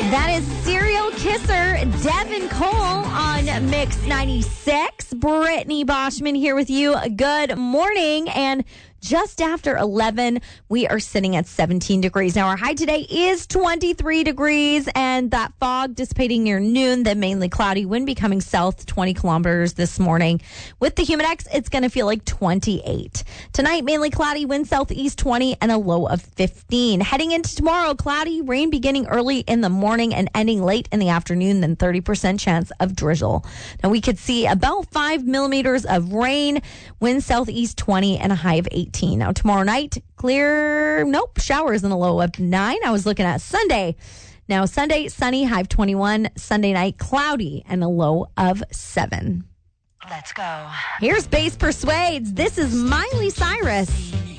That is Serial Kisser, Devin Cole on Mix 96. Brittany Boschman here with you. Good morning. And just after 11, we are sitting at 17 degrees. Now, our high today is 23 degrees, and that fog dissipating near noon, then mainly cloudy, wind becoming south 20 kilometers this morning. With the Humidex, it's going to feel like 28. Tonight, mainly cloudy, wind southeast 20, and a low of 15. Heading into tomorrow, cloudy, rain beginning early in the morning and ending late in the afternoon, then 30% chance of drizzle. Now, we could see about 5 millimeters of rain, wind southeast 20, and a high of 18. Now, tomorrow night, clear, showers and a low of 9. I was looking at Sunday. Now, Sunday, sunny, high of 21. Sunday night, cloudy and a low of 7. Let's go. Here's Bass Persuades. This is Miley Cyrus.